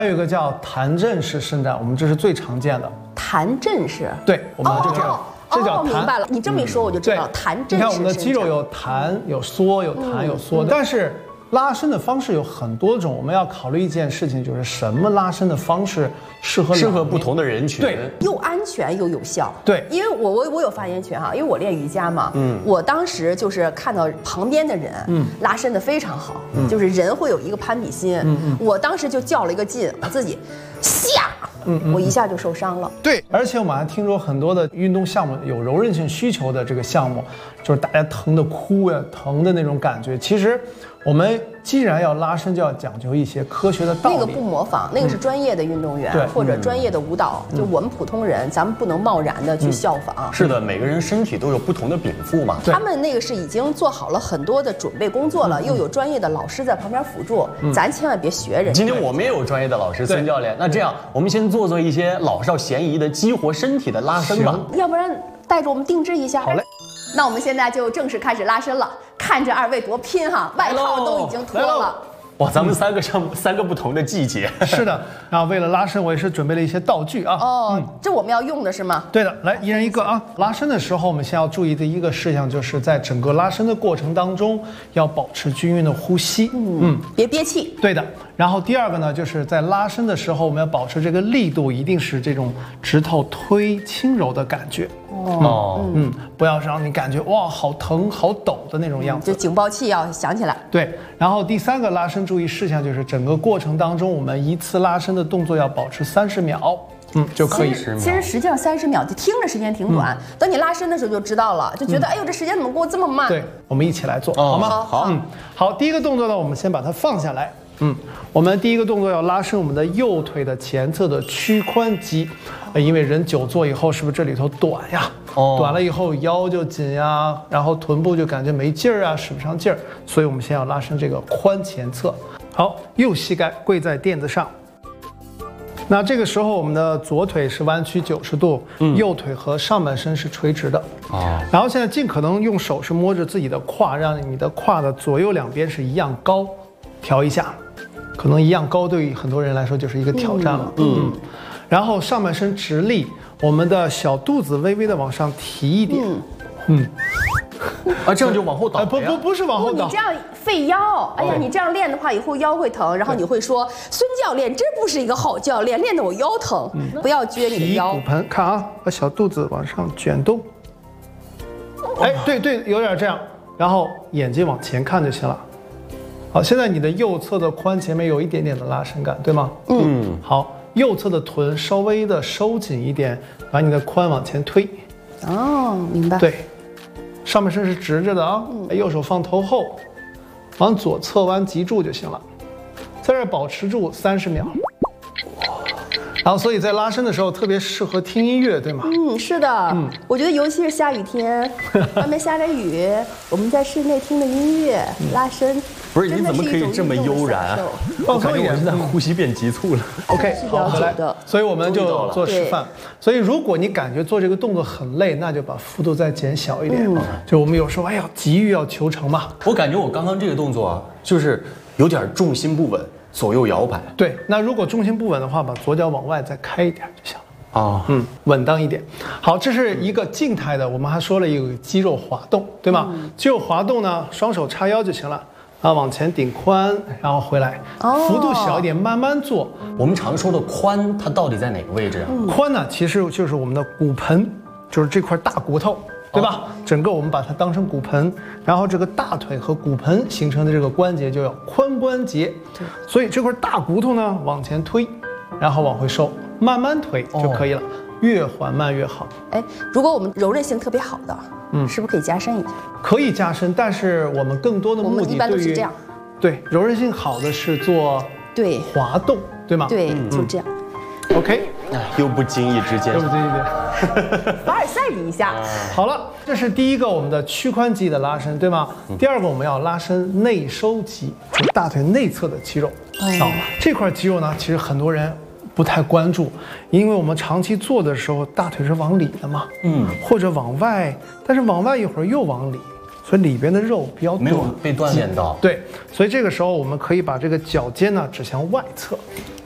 还有一个叫弹震式伸展，我们这是最常见的。 弹震式。 对，我们就这叫弹。 明白了，你这么一说我就知道弹震式。 你看我们的肌肉有弹有缩，有弹有缩，但是。拉伸的方式有很多种，我们要考虑一件事情，就是什么拉伸的方式适合不同的人群， 对， 又安全又有效。 对， 因为我有发言权哈，因为我练瑜伽嘛，我当时就是看到旁边的人，拉伸的非常好，就是人会有一个攀比心，我当时就较了一个劲，我自己下，我一下就受伤了。 对，而且我们还听说很多的运动项目有柔韧性需求的这个项目，就是大家疼的哭呀，疼的那种感觉，其实。我们既然要拉伸，就要讲究一些科学的道理。 那个不模仿，那个是专业的运动员或者专业的舞蹈，就我们普通人，咱们不能贸然的去效仿。 是的，每个人身体都有不同的禀赋嘛。 他们那个是已经做好了很多的准备工作了，又有专业的老师在旁边辅助，咱千万别学人。 今天我们也有专业的老师孙教练，那这样我们先做一些老少咸宜的激活身体的拉伸吧。 要不然带着我们定制一下。 好嘞。 那我们现在就正式开始拉伸了，看着二位多拼哈，外套都已经脱了。 哇，咱们三个不同的季节。 是的，然后为了拉伸，我也是准备了一些道具啊。 这我们要用的是吗？ 对的，来一人一个啊。拉伸的时候，我们先要注意的一个事项，就是在整个拉伸的过程当中，要保持均匀的呼吸， 别憋气。 对的。然后第二个呢，就是在拉伸的时候，我们要保持这个力度，一定是这种指头推轻柔的感觉。不要让你感觉哇好疼好抖的那种样子， 就警报器要响起来。 对，然后第三个拉伸注意事项就是整个过程当中，我们一次拉伸的动作要保持30秒，就可以。 其实实际上30秒就听着时间挺短，等你拉伸的时候就知道了，就觉得哎呦这时间怎么过这么慢？ 对，我们一起来做好吗？好，第一个动作呢，我们先把它放下来。我们第一个动作要拉伸我们的右腿的前侧的屈髋肌，因为人久坐以后是不是这里头短呀？短了以后腰就紧呀，然后臀部就感觉没劲儿啊，使不上劲儿，所以我们先要拉伸这个髋前侧。好，右膝盖跪在垫子上。那这个时候我们的左腿是弯曲90度，右腿和上半身是垂直的。然后现在尽可能用手是摸着自己的胯，让你的胯的左右两边是一样高，调一下。可能一样高对于很多人来说就是一个挑战了。然后上半身直立，我们的小肚子微微的往上提一点。 这样就往后倒。 不是往后倒。 你这样费腰。哎呀，你这样练的话，以后腰会疼，然后你会说孙教练真不是一个好教练，练得我腰疼。不要撅你的腰。 提骨盆，看啊，把小肚子往上卷动。对，有点这样，然后眼睛往前看就行了。好，现在你的右侧的髋前面有一点点的拉伸感，对吗？好，右侧的臀稍微的收紧一点，把你的髋往前推。 明白。 对，上半身是直着的啊，右手放头后，往左侧弯脊柱就行了，在这儿保持住30秒。然后，所以在拉伸的时候特别适合听音乐，对吗？ 是的。我觉得尤其是下雨天，外面下着雨，我们在室内听的音乐拉伸。 不是，你怎么可以这么悠然？我感觉我现在呼吸变急促了。 OK， 好，回来。所以我们就做示范。所以如果你感觉做这个动作很累，那就把幅度再减小一点。就我们有时候急于要求成嘛。 我感觉我刚刚这个动作啊，就是有点重心不稳。左右摇摆。对， 那如果重心不稳的话，把左脚往外再开一点就行了。稳当一点。好，这是一个静态的，我们还说了一个肌肉滑动，对吗？肌肉滑动呢，双手叉腰就行了。往前顶髋，然后回来，幅度小一点，慢慢做。 我们常说的髋，它到底在哪个位置啊？ 髋呢，其实就是我们的骨盆，就是这块大骨头。对吧？整个我们把它当成骨盆，然后这个大腿和骨盆形成的这个关节就叫髋关节。所以这块大骨头呢往前推，然后往回收，慢慢推就可以了，越缓慢越好。 如果我们柔韧性特别好的，是不是可以加深一下？ 可以加深，但是我们更多的目的， 我们一般都是这样。 对，柔韧性好的是做滑动，对吗？ 对，就这样。 OK， 又不经意之间， 凡尔赛你一下。 好了，这是第一个我们的屈髋肌的拉伸，对吗？第二个我们要拉伸内收肌，就是大腿内侧的肌肉。这块肌肉呢，其实很多人不太关注，因为我们长期做的时候，大腿是往里的嘛，或者往外，但是往外一会儿又往里。所以里边的肉比较多， 没有被锻炼到。 对，所以这个时候我们可以把这个脚尖呢指向外侧，